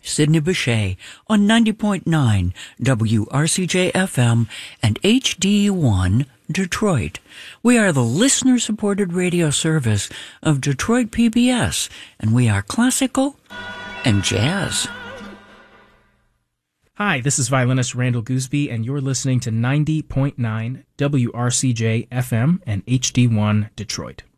Sidney Bechet on 90.9 WRCJ-FM and HD1 Detroit. We are the listener-supported radio service of Detroit PBS, and we are classical and jazz. Hi, this is violinist Randall Gooseby, and you're listening to 90.9 WRCJ-FM and HD1 Detroit.